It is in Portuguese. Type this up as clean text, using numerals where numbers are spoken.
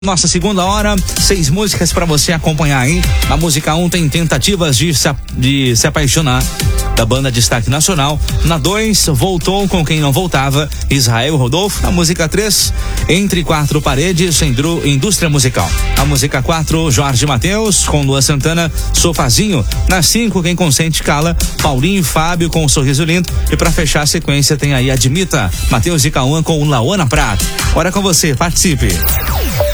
Nossa segunda hora, 6 músicas pra você acompanhar aí. Na música 1 tem Tentativas de se Apaixonar, da banda Destaque Nacional. Na 2, Voltou com Quem Não Voltava, Israel Rodolfo. Na música 3, Entre Quatro Paredes, Indústria Musical. Na música 4, Jorge Mateus com Luan Santana, Sofazinho. Na 5, Quem Consente Cala, Paulinho e Fábio com Sorriso Lindo. E pra fechar a sequência tem aí Admita, Mateus e Cauã com Lauana Prata. Bora com você, participe.